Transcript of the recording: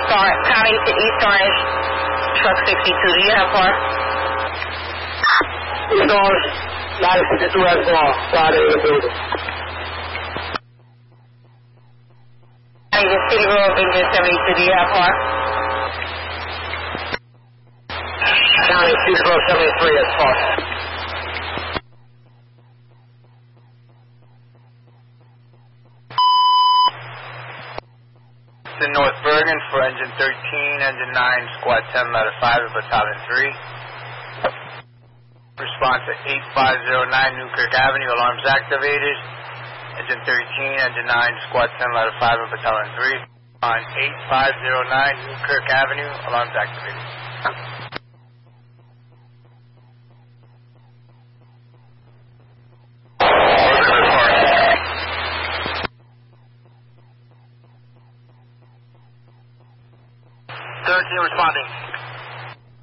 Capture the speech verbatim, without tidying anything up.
Star, County to East Orange, truck sixty-two. Do you have car? East Orange, nine sixty-two has car. Friday in the building. County to City Road, Engine seventy-two. Do you have car? County City Road seventy-three has car. In North Bergen for engine thirteen, engine nine, squad ten, ladder five, of battalion three. Response at eight five zero nine Newkirk Avenue, alarms activated. Engine thirteen, engine nine, squad ten, ladder five, of battalion three. On eight five zero nine Newkirk Avenue, alarms activated. thirteen responding.